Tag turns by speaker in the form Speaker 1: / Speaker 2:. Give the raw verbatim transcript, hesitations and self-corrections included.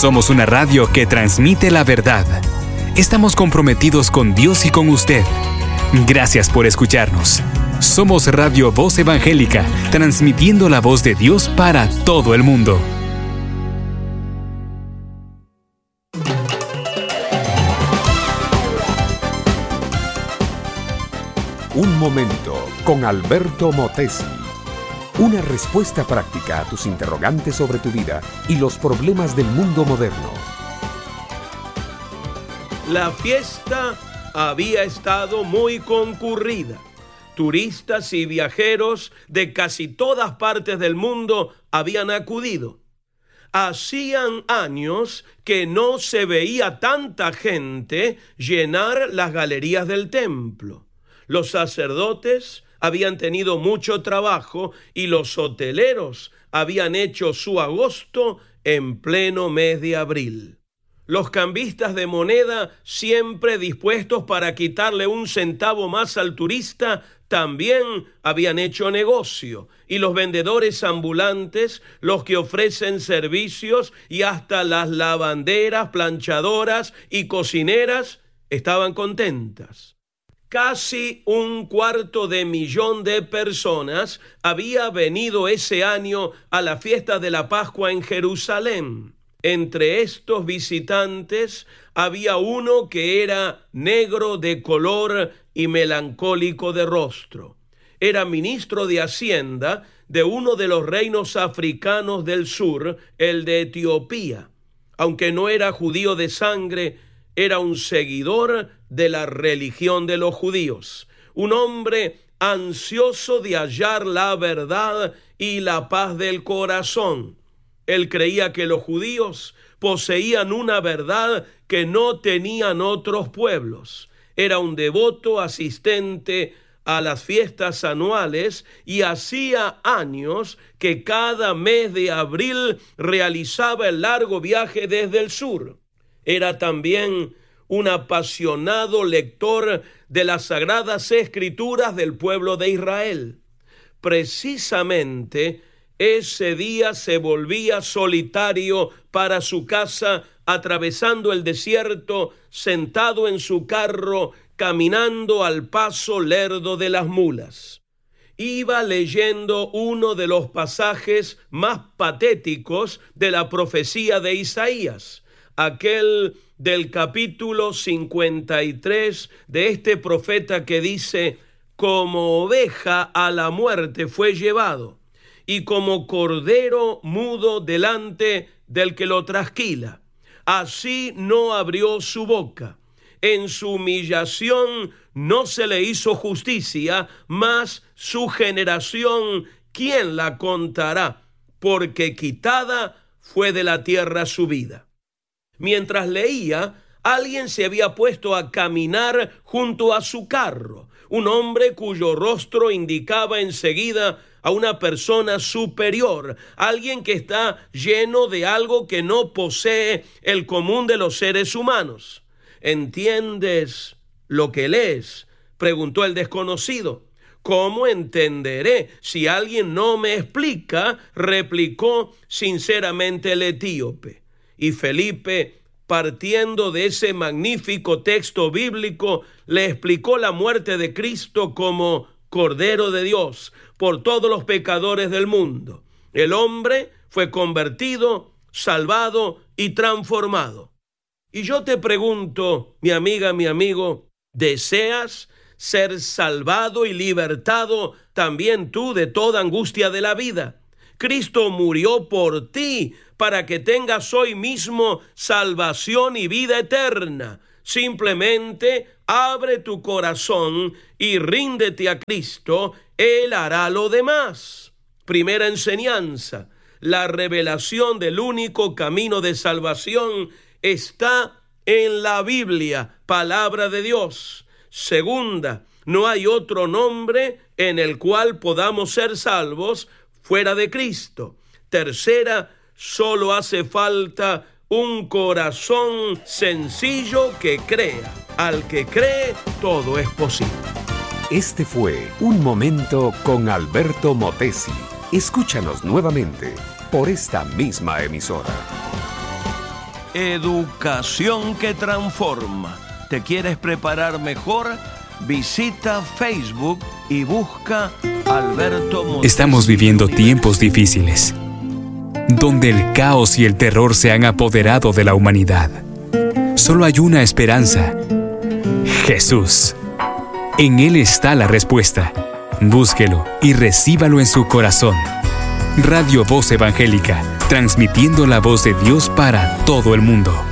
Speaker 1: Somos una radio que transmite la verdad. Estamos comprometidos con Dios y con usted. Gracias por escucharnos. Somos Radio Voz Evangélica, transmitiendo la voz de Dios para todo el mundo.
Speaker 2: Un momento con Alberto Motesi. Una respuesta práctica a tus interrogantes sobre tu vida y los problemas del mundo moderno.
Speaker 3: La fiesta había estado muy concurrida. Turistas y viajeros de casi todas partes del mundo habían acudido. Hacían años que no se veía tanta gente llenar las galerías del templo. Los sacerdotes habían tenido mucho trabajo y los hoteleros habían hecho su agosto en pleno mes de abril. Los cambistas de moneda, siempre dispuestos para quitarle un centavo más al turista, también habían hecho negocio. Y los vendedores ambulantes, los que ofrecen servicios y hasta las lavanderas, planchadoras y cocineras, estaban contentas. Casi un cuarto de millón de personas había venido ese año a la fiesta de la Pascua en Jerusalén. Entre estos visitantes había uno que era negro de color y melancólico de rostro. Era ministro de Hacienda de uno de los reinos africanos del sur, el de Etiopía. Aunque no era judío de sangre, era un seguidor de la religión de los judíos, un hombre ansioso de hallar la verdad y la paz del corazón. Él creía que los judíos poseían una verdad que no tenían otros pueblos. Era un devoto asistente a las fiestas anuales y hacía años que cada mes de abril realizaba el largo viaje desde el sur. Era también un apasionado lector de las Sagradas Escrituras del pueblo de Israel. Precisamente ese día se volvía solitario para su casa, atravesando el desierto, sentado en su carro, caminando al paso lerdo de las mulas. Iba leyendo uno de los pasajes más patéticos de la profecía de Isaías, aquel del capítulo cincuenta y tres de este profeta que dice: como oveja a la muerte fue llevado, y como cordero mudo delante del que lo trasquila. Así no abrió su boca. En su humillación no se le hizo justicia, mas su generación, ¿quién la contará? Porque quitada fue de la tierra su vida. Mientras leía, alguien se había puesto a caminar junto a su carro, un hombre cuyo rostro indicaba enseguida a una persona superior, alguien que está lleno de algo que no posee el común de los seres humanos. ¿Entiendes lo que lees?, preguntó el desconocido. ¿Cómo entenderé si alguien no me explica?, replicó sinceramente el etíope. Y Felipe, partiendo de ese magnífico texto bíblico, le explicó la muerte de Cristo como Cordero de Dios por todos los pecadores del mundo. El hombre fue convertido, salvado y transformado. Y yo te pregunto, mi amiga, mi amigo, ¿deseas ser salvado y libertado también tú de toda angustia de la vida? Cristo murió por ti para que tengas hoy mismo salvación y vida eterna. Simplemente abre tu corazón y ríndete a Cristo. Él hará lo demás. Primera enseñanza: la revelación del único camino de salvación está en la Biblia, palabra de Dios. Segunda, no hay otro nombre en el cual podamos ser salvos fuera de Cristo. Tercera, solo hace falta un corazón sencillo que crea. Al que cree, todo es posible.
Speaker 2: Este fue Un Momento con Alberto Motesi. Escúchanos nuevamente por esta misma emisora.
Speaker 3: Educación que transforma. ¿Te quieres preparar mejor? Visita Facebook y busca Alberto Motesi.
Speaker 1: Estamos viviendo tiempos difíciles, donde el caos y el terror se han apoderado de la humanidad. Solo hay una esperanza: Jesús. En Él está la respuesta. Búsquelo y recíbalo en su corazón. Radio Voz Evangélica, transmitiendo la voz de Dios para todo el mundo.